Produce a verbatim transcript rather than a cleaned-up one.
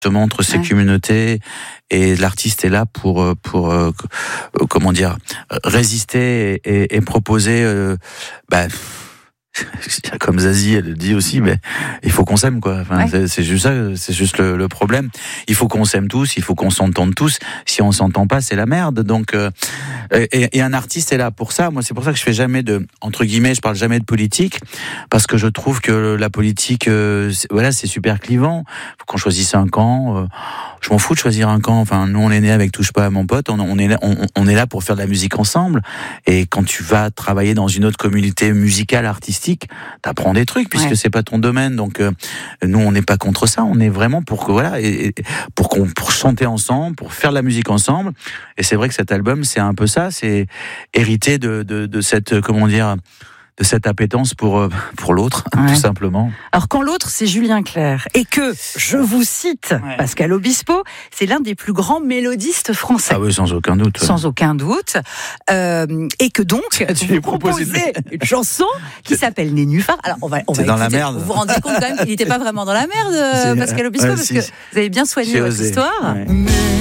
entre ces ouais. communautés, et l'artiste est là pour pour euh, comment dire résister et, et, et proposer euh, bah, comme Zazie elle le dit aussi, mais il faut qu'on s'aime quoi. Enfin, ouais. c'est, c'est juste ça, c'est juste le, le problème. Il faut qu'on s'aime tous, il faut qu'on s'entende tous. Si on s'entend pas, c'est la merde. Donc, euh, et, et un artiste est là pour ça. Moi, c'est pour ça que je fais jamais de, entre guillemets, je parle jamais de politique, parce que je trouve que la politique, euh, c'est, voilà, c'est super clivant. Faut qu'on choisisse un camp. Euh, je m'en fous de choisir un camp. Enfin, nous, on est né avec Touche pas à mon pote. On, on est là, on, on est là pour faire de la musique ensemble. Et quand tu vas travailler dans une autre communauté musicale, artistique, t'apprends des trucs puisque ouais. c'est pas ton domaine. Donc euh, nous on n'est pas contre ça, on est vraiment pour que voilà et, et pour qu'on pour chanter ensemble, pour faire de la musique ensemble. Et c'est vrai que cet album c'est un peu ça, c'est hérité de de, de cette comment dire de cette appétence pour pour l'autre ouais. tout simplement. Alors quand l'autre c'est Julien Clerc et que je vous cite ouais. Pascal Obispo, c'est l'un des plus grands mélodistes français. Ah oui, sans aucun doute. Ouais. Sans aucun doute. Euh, et que donc vous proposez une chanson qui s'appelle Nénuphar. Alors on va on c'est va dans écouter. la merde. Vous vous rendez compte quand même qu'il n'était pas vraiment dans la merde, c'est, Pascal Obispo, ouais, parce si, que vous avez bien soigné votre histoire. Ouais.